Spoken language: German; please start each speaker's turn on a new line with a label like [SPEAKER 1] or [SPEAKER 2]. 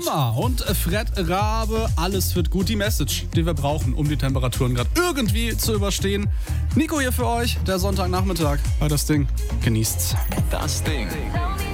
[SPEAKER 1] Sommer und Fred Rabe, alles wird gut. Die Message, die wir brauchen, um die Temperaturen gerade irgendwie zu überstehen. Nico hier für euch, der Sonntagnachmittag bei Das Ding. Genießt's.
[SPEAKER 2] Das Ding.